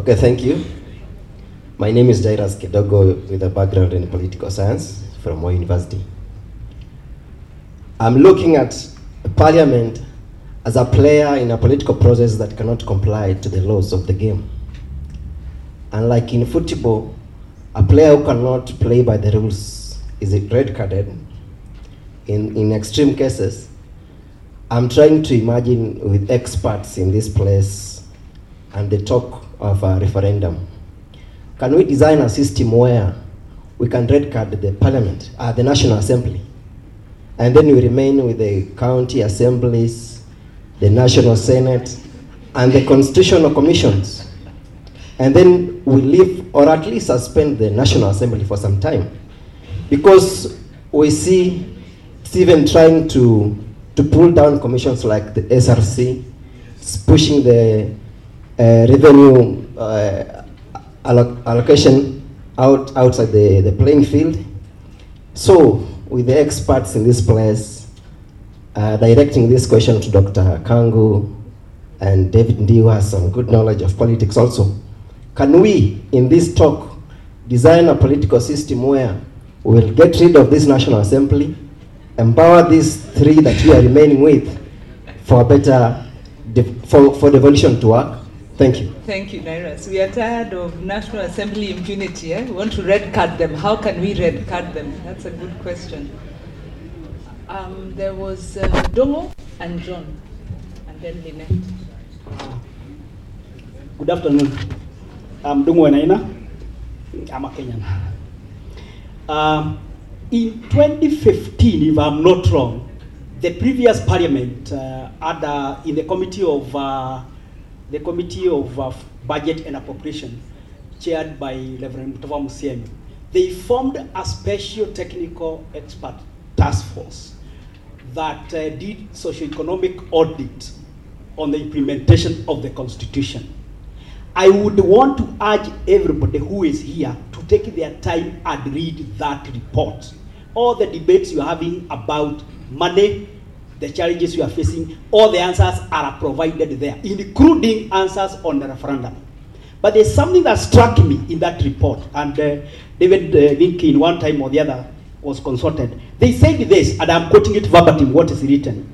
Okay, thank you. My name is Jairus Kidogo with a background in political science from Moi University. I'm looking at Parliament as a player in a political process that cannot comply to the laws of the game. Unlike in football, a player who cannot play by the rules is red carded. In extreme cases, I'm trying to imagine with experts in this place and the talk of a referendum. Can we design a system where we can red card the Parliament, the National Assembly, and then we remain with the county assemblies, the National Senate, and the constitutional commissions, and then we leave or at least suspend the National Assembly for some time, because we see it's even trying to pull down commissions like the SRC, it's pushing the revenue allocation outside the playing field. So, with the experts in this place, directing this question to Dr. Kangu and David Ndi, who has some good knowledge of politics also, can we, in this talk, design a political system where we'll get rid of this National Assembly, empower these three that we are remaining with for better, for devolution to work? Thank you. Thank you, Jairus. We are tired of National Assembly impunity. We want to red card them. How can we red card them? That's a good question. There was Dongo and John, and then Lynette. Good afternoon. I'm Dongo Enaina. I'm a Kenyan. In 2015, if I'm not wrong, the previous parliament had in the committee of Budget and Appropriation, chaired by Reverend Mutava Musiemi, they formed a special technical expert task force that did socio-economic audit on the implementation of the Constitution. I would want to urge everybody who is here to take their time and read that report. All the debates you're having about money, the challenges you are facing, all the answers are provided there, including answers on the referendum. But there's something that struck me in that report, and David Lincoln, one time or the other, was consulted. They said this, and I'm quoting it verbatim, what is written.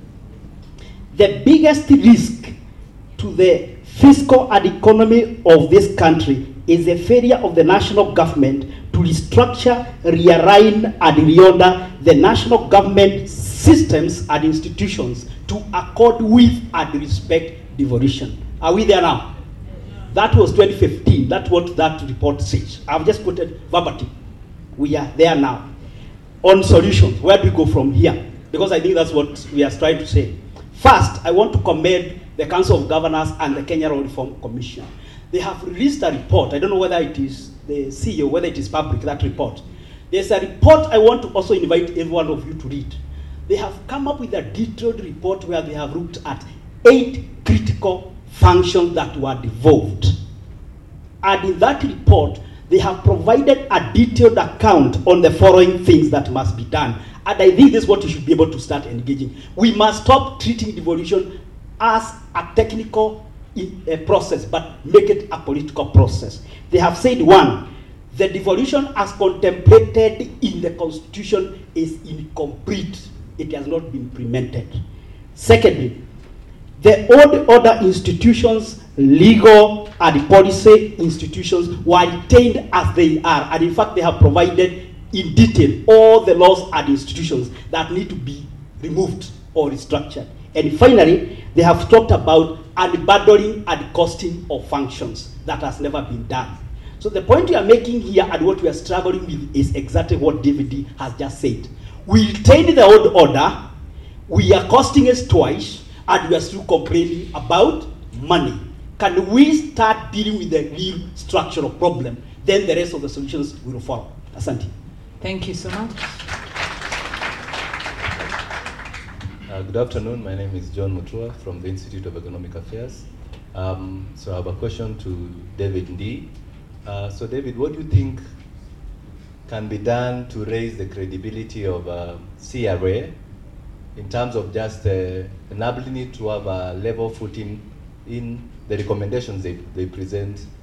The biggest risk to the fiscal and economy of this country is the failure of the national government to restructure, realign, and reorder the national government systems and institutions to accord with and respect devolution. Are we there now? That was 2015. That's what that report says. I've just quoted verbatim. We are there now. On solutions, where do we go from here? Because I think that's what we are trying to say. First, I want to commend the Council of Governors and the Kenya Law Reform Commission. They have released a report. I don't know whether it is the CEO, whether it is public, that report. There's a report I want to also invite every one of you to read. They have come up with a detailed report where they have looked at 8 critical functions that were devolved. And in that report, they have provided a detailed account on the following things that must be done. And I think this is what you should be able to start engaging. We must stop treating devolution as a technical process, but make it a political process. They have said, 1, the devolution as contemplated in the Constitution is incomplete. It has not been implemented. Secondly, the old order institutions, legal and policy institutions were retained as they are. And in fact, they have provided in detail all the laws and institutions that need to be removed or restructured. And finally, they have talked about unbundling and costing of functions that has never been done. So the point we are making here and what we are struggling with is exactly what David D has just said. We retained the old order, we are costing us twice, and we are still complaining about money. Can we start dealing with the real structural problem? Then the rest of the solutions will follow. Asante. Thank you so much. Good afternoon. My name is John Mutua from the Institute of Economic Affairs. So I have a question to David Ndi. So David, what do you think can be done to raise the credibility of CRA in terms of just enabling it to have a level footing in the recommendations they present